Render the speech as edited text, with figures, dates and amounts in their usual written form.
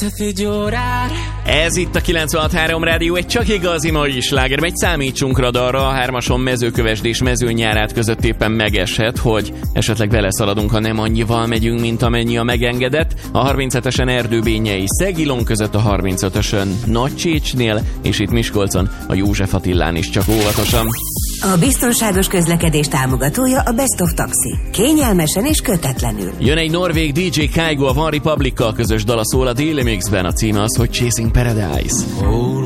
Ez itt a 96.3 Rádió, egy csak igazi mai sláger. Megy, számítsunk radarra, a 3-ason Mezőkövesd és Mezőnyárát között éppen megeshet, hogy esetleg beleszaladunk, ha nem annyival megyünk, mint amennyi a megengedett. A 37-esen Erdőbényei Szegilon között, a 35-ösön Nagycsécsnél, és itt Miskolcon a József Attillán is, csak óvatosan. A biztonságos közlekedés támogatója a Best of Taxi. Kényelmesen és kötetlenül. Jön egy norvég DJ Kygo, a One Republic-kal közös dala szól a Daily Mixben. A címe az, hogy Chasing Paradise.